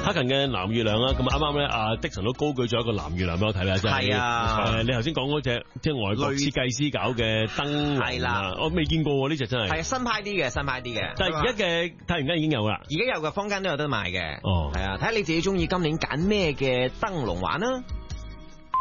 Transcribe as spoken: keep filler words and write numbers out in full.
克勤嘅藍月亮啦，咁啱啱咧阿的神都高舉咗一個藍月亮俾我睇啦，真係。 係啊， 誒，你頭先講嗰隻即係外國設計師搞嘅燈籠啊，我未見過喎呢隻真係。 係新派啲嘅，新派啲嘅。 但係而家嘅太原間已經有啦。 而家有嘅坊間都有得賣嘅。 哦， 係啊，睇下你自己中意今年揀咩嘅燈籠玩啦。